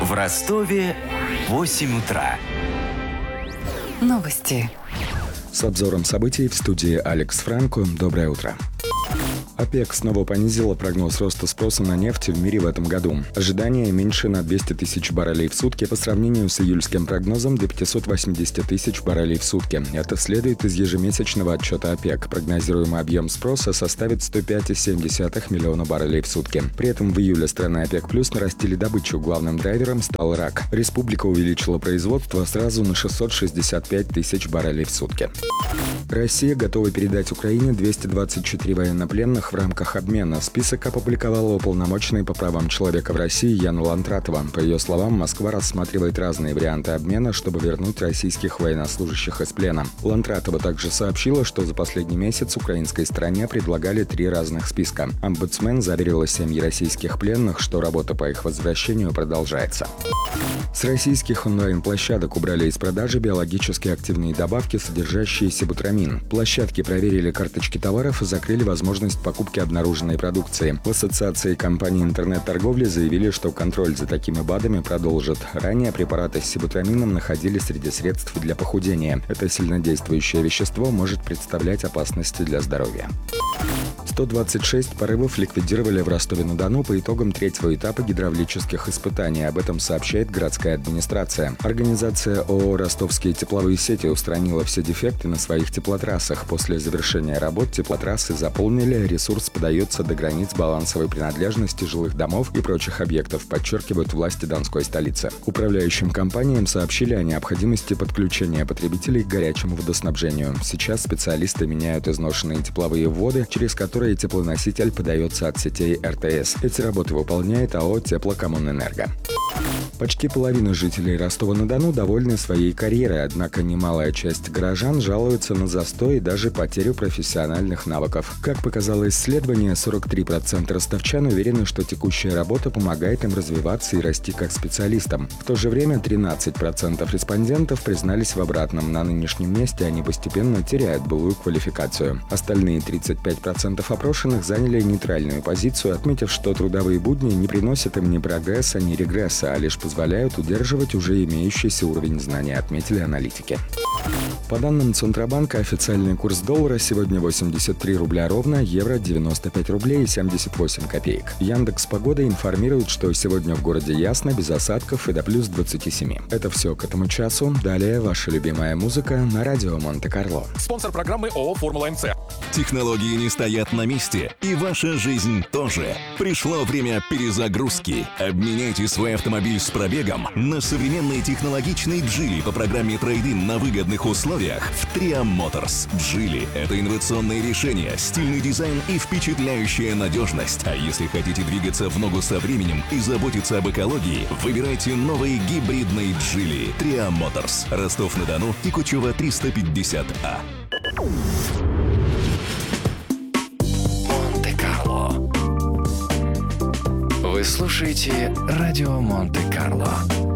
В Ростове 8 утра. Новости. С обзором событий в студии Алекс Франко. Доброе утро. ОПЕК снова понизила прогноз роста спроса на нефть в мире в этом году. Ожидания меньше на 200 тысяч баррелей в сутки по сравнению с июльским прогнозом до 580 тысяч баррелей в сутки. Это следует из ежемесячного отчета ОПЕК. Прогнозируемый объем спроса составит 105,7 миллиона баррелей в сутки. При этом в июле страны ОПЕК плюс нарастили добычу. Главным драйвером стал рак. Республика увеличила производство сразу на 665 тысяч баррелей в сутки. Россия готова передать Украине 224 военнопленных в рамках обмена. Список опубликовала уполномоченная по правам человека в России Яна Лантратова. По ее словам, Москва рассматривает разные варианты обмена, чтобы вернуть российских военнослужащих из плена. Лантратова также сообщила, что за последний месяц украинской стороне предлагали 3 разных списка. Омбудсмен заверила семьи российских пленных, что работа по их возвращению продолжается. С российских онлайн-площадок убрали из продажи биологически активные добавки, содержащие сибутрамин. Площадки проверили карточки товаров и закрыли возможность покупки обнаруженной продукции. В Ассоциации компаний интернет-торговли заявили, что контроль за такими БАДами продолжат. Ранее препараты с сибутрамином находились среди средств для похудения. Это сильнодействующее вещество может представлять опасности для здоровья. 126 порывов ликвидировали в Ростове-на-Дону по итогам 3-го этапа гидравлических испытаний. Об этом сообщает городская администрация. Организация ООО «Ростовские тепловые сети» устранила все дефекты на своих теплотрассах. После завершения работ теплотрассы заполнили, ресурс подается до границ балансовой принадлежности жилых домов и прочих объектов, подчеркивают власти Донской столицы. Управляющим компаниям сообщили о необходимости подключения потребителей к горячему водоснабжению. Сейчас специалисты меняют изношенные тепловые вводы, через которые теплоноситель подается от сетей РТС. Эти работы выполняет АО «Теплокоммунэнерго». Почти половина жителей Ростова-на-Дону довольны своей карьерой, однако немалая часть горожан жалуется на застой и даже потерю профессиональных навыков. Как показало исследование, 43% ростовчан уверены, что текущая работа помогает им развиваться и расти как специалистам. В то же время 13% респондентов признались в обратном. На нынешнем месте они постепенно теряют былую квалификацию. Остальные 35% опрошенных заняли нейтральную позицию, отметив, что трудовые будни не приносят им ни прогресса, ни регресса, а лишь позволяют удерживать уже имеющийся уровень знаний, отметили аналитики. По данным Центробанка, официальный курс доллара сегодня 83 рубля ровно, евро 95 рублей и 78 копеек. Яндекс.Погода информирует, что сегодня в городе ясно, без осадков и до плюс 27. Это все к этому часу. Далее ваша любимая музыка на радио Монте-Карло. Спонсор программы ООО «Формула МЦ». Технологии не стоят на месте, и ваша жизнь тоже. Пришло время перезагрузки. Обменяйте свой автомобиль с пробегом на современный технологичный Geely по программе трейд-ин на выгодных условиях в Triam Motors. Geely — это инновационное решение, стильный дизайн и впечатляющая надежность. А если хотите двигаться в ногу со временем и заботиться об экологии, выбирайте новый гибридный Geely. Triam Motors. Ростов-на-Дону, Кикучева, 350А. Монте-Карло. Вы слушаете радио Монте-Карло.